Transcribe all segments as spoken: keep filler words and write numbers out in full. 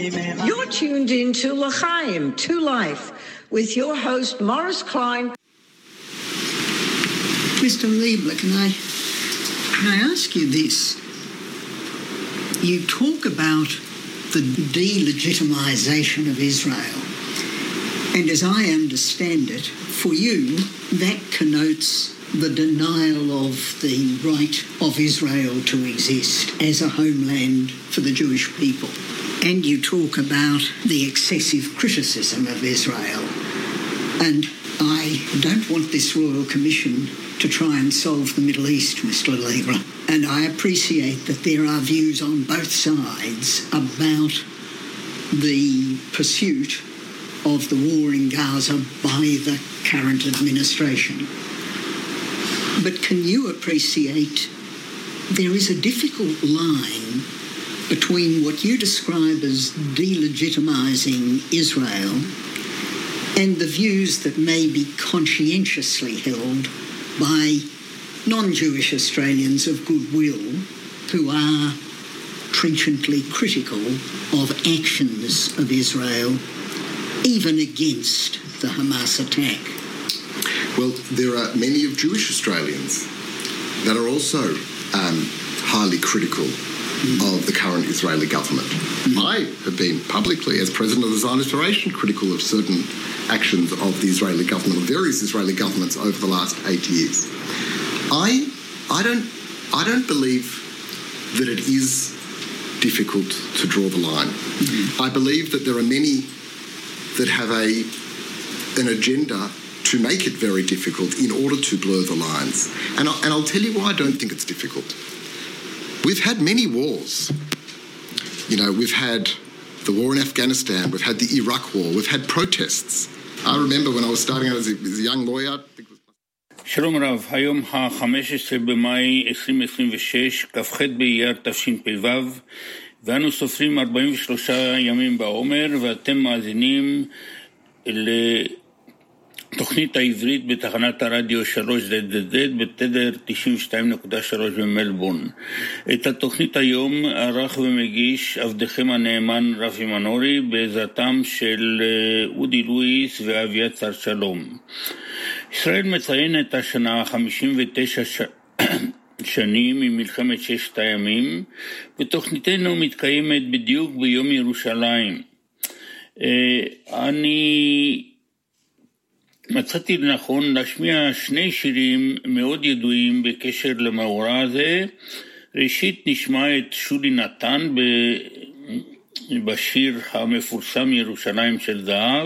You're tuned into L'chaim, To Life, with your host, Morris Klein. Mister Liebler, can I, can I ask you this? You talk about the delegitimization of Israel, and as I understand it, for you, that connotes the denial of the right of Israel to exist as a homeland for the Jewish people. And you talk about the excessive criticism of Israel. And I don't want this Royal Commission to try and solve the Middle East, Mister Lieber. And I appreciate that there are views on both sides about the pursuit of the war in Gaza by the current administration. But can you appreciate there is a difficult line between what you describe as delegitimizing Israel and the views that may be conscientiously held by non-Jewish Australians of goodwill who are trenchantly critical of actions of Israel, even against the Hamas attack? Well, there are many of Jewish Australians that are also um, highly critical mm. of the current Israeli government. Mm. I have been publicly, as president of the Zionist Federation, critical of certain actions of the Israeli government, of various Israeli governments over the last eight years. I, I don't, I don't believe that it is difficult to draw the line. Mm. I believe that there are many that have a an agenda to make it very difficult in order to blur the lines. And, I, and I'll tell you why I don't think it's difficult. We've had many wars. You know, we've had the war in Afghanistan, we've had the Iraq war, we've had protests. I remember when I was starting out as a, as a young lawyer... שלום רב, היום ה-חמישה עשר במאי עשרים עשרים ושש, כ"ח באייר תשפ"ו, ואנו סופרים ארבעים ושלושה ימים בעומר, ואתם מאזינים לתוכנית העברית בתחנת הרדיו שלוש זד זד זד בתדר תשעים ושתיים נקודה שלוש במלבורן. את התוכנית היום ערך ומגיש עבדכם הנאמן רפי מנורי, בעזרתם של אודי לואיס ואביעד שר שלום. ישראל מציינת את השנה חמישים ותשע ש... שנים ממלחמת ששת הימים, ותוכניתנו מתקיימת בדיוק ביום ירושלים. אני מצאתי לנכון להשמיע שני שירים מאוד ידועים בקשר למאורע הזה. ראשית נשמע את שולי נתן בשיר המפורסם ירושלים של זהב.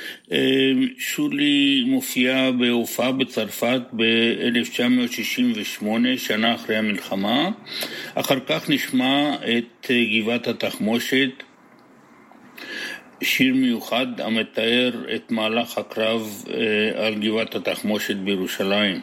שולי מופיעה בהופעה בצרפת ב-אלף תשע מאות שישים ושמונה, שנה אחרי המלחמה. אחר כך נשמע את גבעת התחמושת, שיר מיוחד המתאר את מהלך הקרב על גבעת התחמושת בירושלים.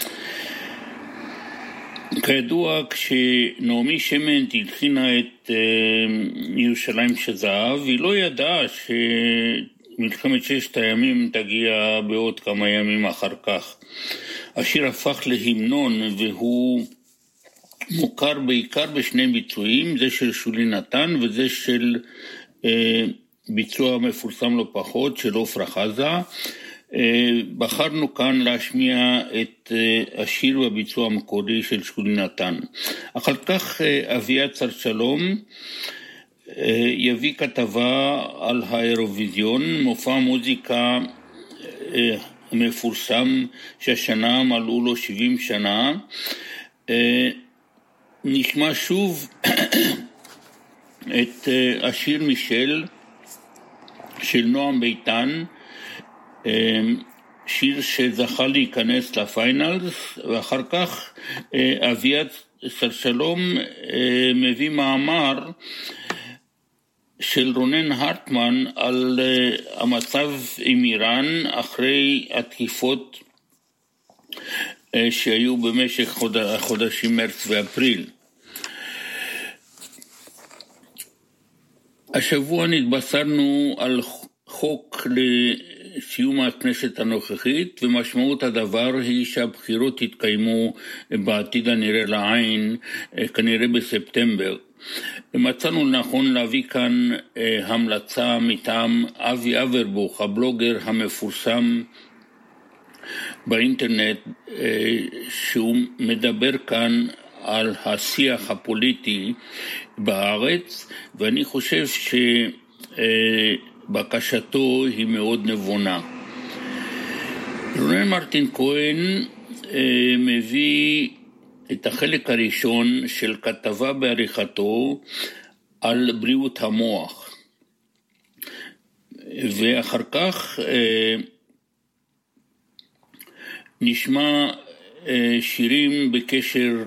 כידוע, כשנעמי שמן הלחינה את ירושלים של זהב, היא לא ידעה שמלחמת ששת הימים תגיע בעוד כמה ימים אחר כך. השיר הפך להמנון, והוא מוכר בעיקר בשני ביצועים, זה של שולי נתן וזה של ביצוע מפורסם לא פחות של עופרה חזה. בחרנו כאן להשמיע את השיר בביצוע המקורי של שולי נתן. אחר כך אביעד שר שלום יביא כתבה על האירוויזיון, מופע מוזיקה מפורסם שהשנה מלאו לו שבעים שנה. נשמע שוב את השיר מישל של נועם ביטן, שיר שזכה להיכנס לפיינלס, ואחר כך אביעד שר שלום מביא מאמר של רונן הרטמן על המצב עם איראן אחרי התקיפות שהיו במשך החודשים מרץ ואפריל. השבוע נתבשרנו על חוק לסיום הכנסת הנוכחית, ומשמעות הדבר היא שהבחירות יתקיימו בעתיד הנראה לעין, כנראה בספטמבר. מצאנו לנכון להביא כאן אה, המלצה מטעם אבי אברבוך, הבלוגר המפורסם באינטרנט, אה, שהוא מדבר כאן על השיח הפוליטי בארץ, ואני חושב שבקשתו היא מאוד נבונה. רונן מרטין כהן אה, מביא את החלק הראשון של כתבה בעריכתו על בריאות המוח, ואחר כך אה, נשמע אה, שירים בקשר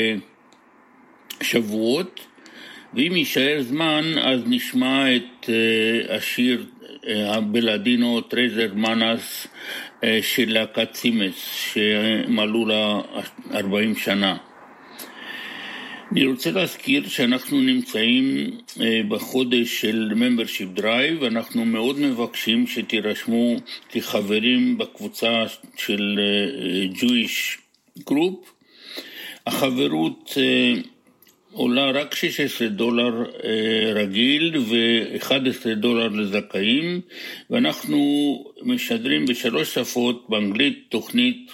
לשבועות, ואם יישאר זמן אז נשמע את אה, השיר אה, הבלדינו טרזר מנס אה, של להקת סימס שמלאו לה ארבעים שנה. אני רוצה להזכיר שאנחנו נמצאים אה, בחודש של membership drive, ואנחנו מאוד מבקשים שתירשמו כחברים בקבוצה של אה, Jewish Group. החברות אה, עולה רק שש עשרה דולר אה, רגיל ו-אחד עשר דולר לזכאים, ואנחנו משדרים בשלוש שפות, באנגלית תוכנית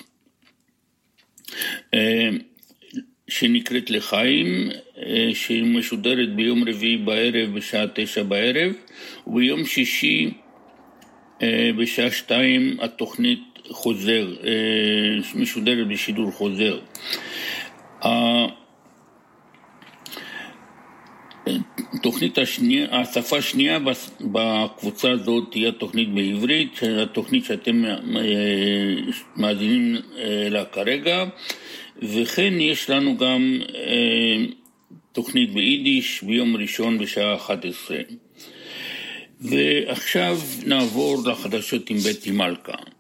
אה, שנקראת לחיים, שהיא משודרת ביום רביעי בערב בשעה תשע בערב, וביום שישי בשעה שתיים התוכנית חוזר, משודרת בשידור חוזר. התוכנית השנייה, השפה השנייה בקבוצה הזאת תהיה תוכנית בעברית, התוכנית שאתם מאזינים לה כרגע, וכן יש לנו גם אה, תוכנית ביידיש ביום ראשון בשעה אחת עשרה. ועכשיו נעבור לחדשות עם בטי מלכה.